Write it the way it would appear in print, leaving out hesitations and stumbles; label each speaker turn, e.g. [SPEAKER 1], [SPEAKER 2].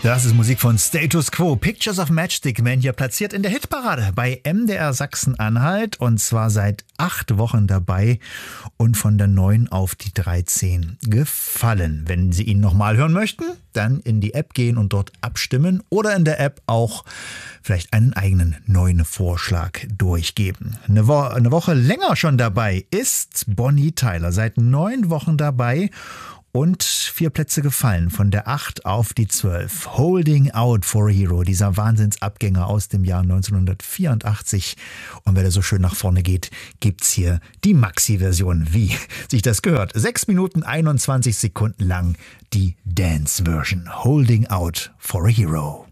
[SPEAKER 1] Das ist Musik von Status Quo. Pictures of Matchstick Man hier platziert in der Hitparade bei MDR Sachsen-Anhalt und zwar seit 8 Wochen dabei und von der 9 auf die 13 gefallen. Wenn Sie ihn nochmal hören möchten, dann in die App gehen und dort abstimmen oder in der App auch vielleicht einen eigenen neuen Vorschlag durchgeben. Eine Woche länger schon dabei ist Bonnie Tyler, seit 9 Wochen dabei und 4 Plätze gefallen, von der 8 auf die 12. Holding Out for a Hero, dieser Wahnsinnsabgänger aus dem Jahr 1984. Und wer da so schön nach vorne geht, gibt's hier die Maxi-Version, wie sich das gehört. 6 Minuten 21 Sekunden lang die Dance-Version. Holding Out for a Hero.